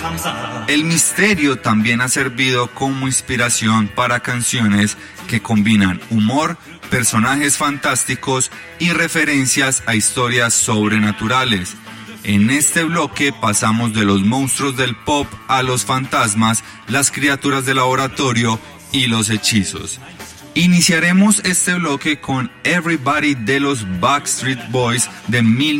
El misterio también ha servido como inspiración para canciones que combinan humor, personajes fantásticos y referencias a historias sobrenaturales. En este bloque pasamos de los monstruos del pop a los fantasmas, las criaturas de laboratorio y los hechizos. Iniciaremos este bloque con Everybody de los Backstreet Boys de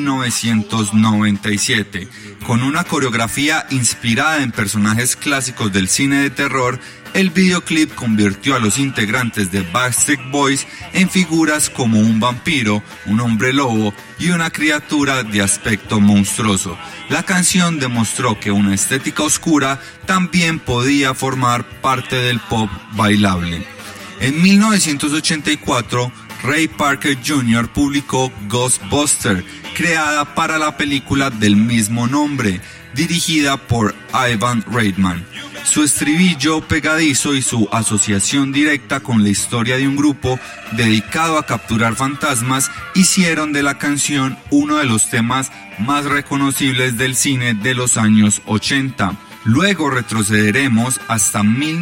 1997. Con una coreografía inspirada en personajes clásicos del cine de terror, el videoclip convirtió a los integrantes de Backstreet Boys en figuras como un vampiro, un hombre lobo y una criatura de aspecto monstruoso. La canción demostró que una estética oscura también podía formar parte del pop bailable. En 1984, Ray Parker Jr. publicó Ghostbusters, creada para la película del mismo nombre, dirigida por Ivan Reitman. Su estribillo pegadizo y su asociación directa con la historia de un grupo dedicado a capturar fantasmas hicieron de la canción uno de los temas más reconocibles del cine de los años 80. Luego retrocederemos hasta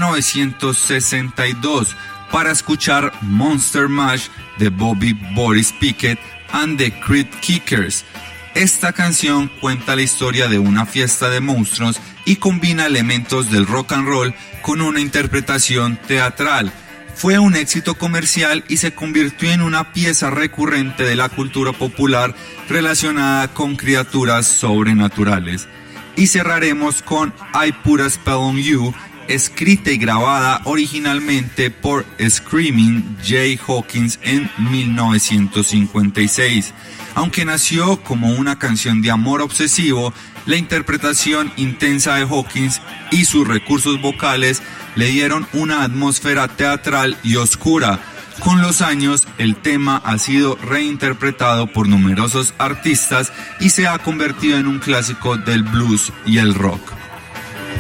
1962 para escuchar Monster Mash de Bobby Boris Pickett and the Crypt Kickers. Esta canción cuenta la historia de una fiesta de monstruos y combina elementos del rock and roll con una interpretación teatral. Fue un éxito comercial y se convirtió en una pieza recurrente de la cultura popular relacionada con criaturas sobrenaturales. Y cerraremos con I Put a Spell on You, escrita y grabada originalmente por Screaming Jay Hawkins en 1956. Aunque nació como una canción de amor obsesivo, la interpretación intensa de Hawkins y sus recursos vocales le dieron una atmósfera teatral y oscura. Con los años, el tema ha sido reinterpretado por numerosos artistas y se ha convertido en un clásico del blues y el rock.